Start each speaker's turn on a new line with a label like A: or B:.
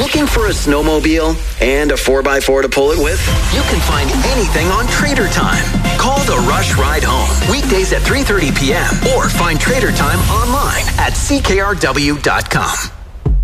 A: Looking for a snowmobile and a 4x4 to pull it with? You can find anything on Trader Time. Call the Rush Ride Home. Weekdays at 3:30 p.m. or find Trader Time online at ckrw.com.